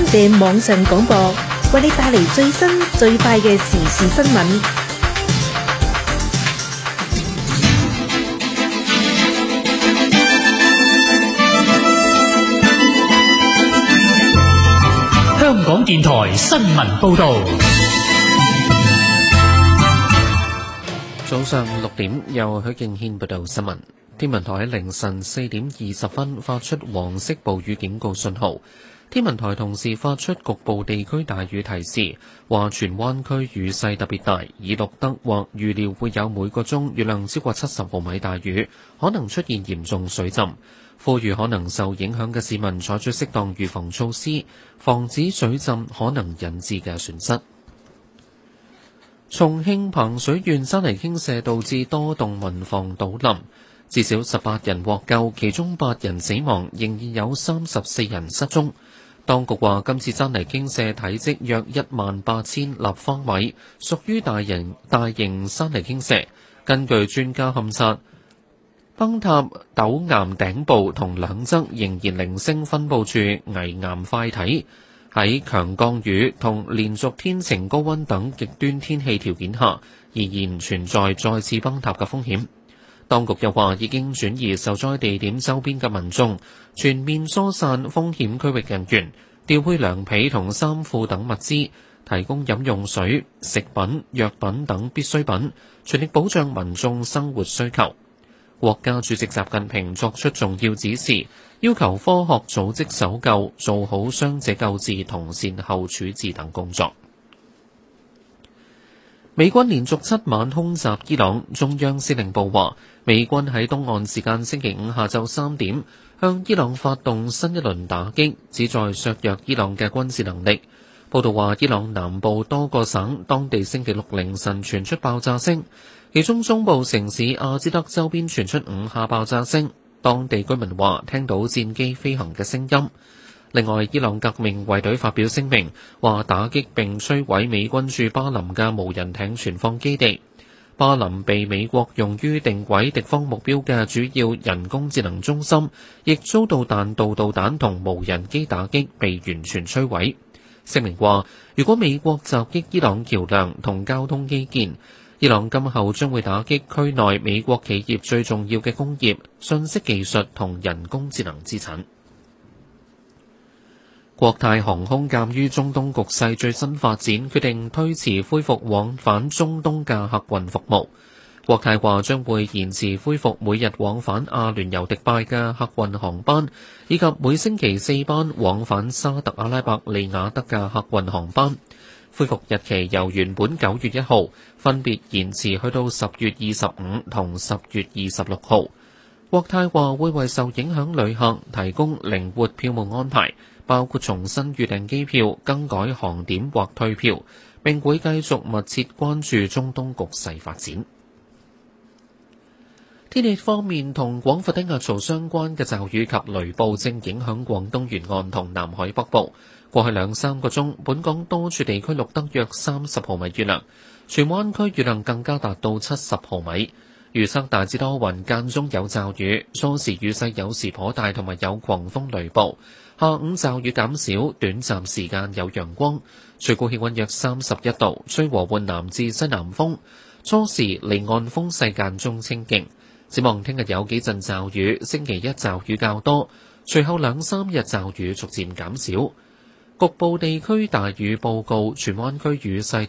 社網上廣播，為你帶嚟最新最快嘅時事新聞。 香港電台新聞報道。 早上6點，由許敬軒報道新聞。天文台喺凌晨4點20分發出黃色暴雨警告信號。天文台同時發出局部地區大雨提示，話荃灣區雨勢特別大，已錄得或預料會有每個鐘雨量超過70毫米大雨，可能出現嚴重水浸。呼籲可能受影響嘅市民採取適當預防措施，防止水浸可能引致嘅損失。重慶彭水縣山泥傾瀉導致多棟民房倒冧，至少18人獲救，其中8人死亡，仍然有34人失蹤。當局話今次山泥傾瀉體積約18000立方米，屬於大型山泥傾瀉。根據專家勘察，崩塌陡岩頂部同兩側仍然零星分佈住危岩塊體，喺強降雨同連續天晴高溫等極端天氣條件下，仍然存在再次崩塌嘅風險。當局又話已經轉移受災地點周邊嘅民眾，全面疏散風險區域人員，調配涼被同衫褲等物資，提供飲用水、食品、藥品等必需品，全力保障民眾生活需求。國家主席習近平作出重要指示，要求科學組織搜救，做好傷者救治同善後處置等工作。美軍連續7晚空襲伊朗，中央司令部話，美軍喺東岸時間星期五下晝3點向伊朗發動新一輪打擊，旨在削弱伊朗嘅軍事能力。報道話，伊朗南部多個省當地星期六凌晨傳出爆炸聲，其中中部城市阿茲德周邊傳出5下爆炸聲，當地居民話聽到戰機飛行嘅聲音。另外，伊朗革命衛隊發表聲明，話打擊並摧毀美軍駐巴林嘅無人艇存放基地。巴林被美國用於定位敵方目標嘅主要人工智能中心，亦遭到彈道導彈同無人機打擊，被完全摧毀。聲明話，如果美國襲擊伊朗橋梁同交通基建，伊朗今後將會打擊區內美國企業最重要嘅工業、信息技術同人工智能資產。國泰航空鑑於中東局勢最新發展，決定推遲恢復往返中東嘅客運服務。國泰話將會延遲恢復每日往返阿聯酋迪拜嘅客運航班，以及每星期4班往返沙特阿拉伯利雅得嘅客運航班。恢復日期由原本9月1號分別延遲去到10月25同10月26號。國泰話會為受影響旅客提供靈活票務安排，包括重新預訂機票、更改航點或退票，並會繼續密切關注中東局勢發展。天氣方面，同廣闊低壓槽相關嘅驟雨及雷暴正影響廣東沿岸同南海北部。過去2-3個鐘，本港多處地區錄得約30毫米雨量，荃灣區雨量更加達到70毫米。預測大致多雲，間中有驟雨，初時雨勢有時頗大，同埋有狂風雷暴。下午驟雨減少，短暫時間有陽光，最高氣溫約31度，吹和緩南至西南風。初時離岸風勢間中清勁。展望聽日有幾陣驟雨，星期一驟雨較多，隨後2-3日驟雨逐漸減少。局部地區大雨報告，荃灣區雨勢